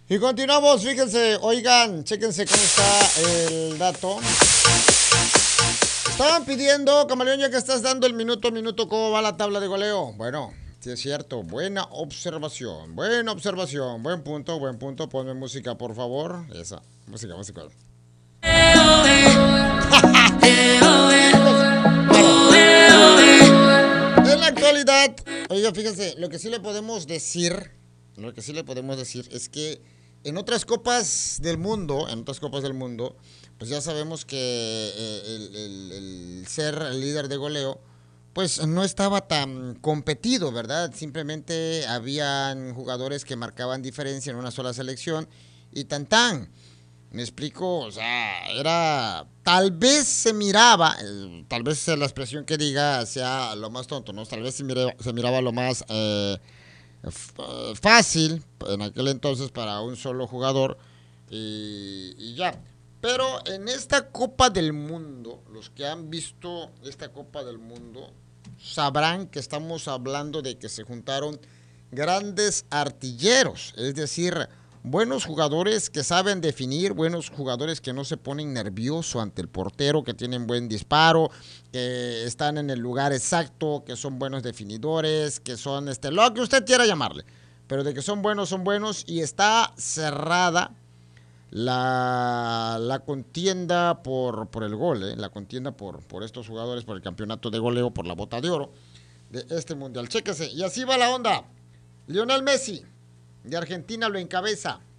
Y continuamos, fíjense, oigan, chéquense cómo está el dato. Estaban pidiendo, Camaleón, ya que estás dando el minuto a minuto, ¿cómo va la tabla de goleo? Bueno, sí es cierto, buena observación, buen punto. Ponme música, por favor. Esa, música. En la actualidad, oiga, fíjense, lo que sí le podemos decir es que en otras copas del mundo, pues ya sabemos que el ser el líder de goleo, pues no estaba tan competido, ¿verdad? Simplemente habían jugadores que marcaban diferencia en una sola selección y tan. Me explico, o sea, tal vez se miraba, tal vez la expresión que diga sea lo más tonto, ¿no? Tal vez se miraba lo más fácil en aquel entonces para un solo jugador y ya. Pero en esta Copa del Mundo, los que han visto esta Copa del Mundo sabrán que estamos hablando de que se juntaron grandes artilleros, es decir, buenos jugadores que saben definir, buenos jugadores que no se ponen nerviosos ante el portero, que tienen buen disparo, que están en el lugar exacto, que son buenos definidores, que son lo que usted quiera llamarle, pero de que son buenos y está cerrada la contienda por el gol, la contienda por estos jugadores, por el campeonato de goleo, por la bota de oro de este mundial. Chéquese, y así va la onda. Lionel Messi de Argentina lo encabeza